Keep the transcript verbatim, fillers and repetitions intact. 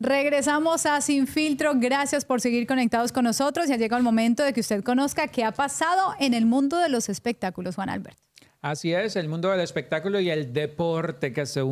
Regresamos a Sin Filtro. Gracias por seguir conectados con nosotros. Ya llega el momento de que usted conozca qué ha pasado en el mundo de los espectáculos, Juan Alberto. Así es, el mundo del espectáculo y el deporte que se